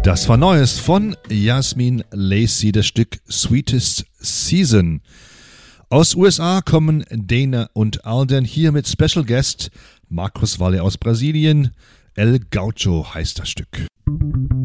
Das war Neues von Yasmin Lacey, das Stück Sweetest Season. Aus USA kommen Dana und Alden, hier mit Special Guest Marcos Valle aus Brasilien. El Gaucho heißt das Stück.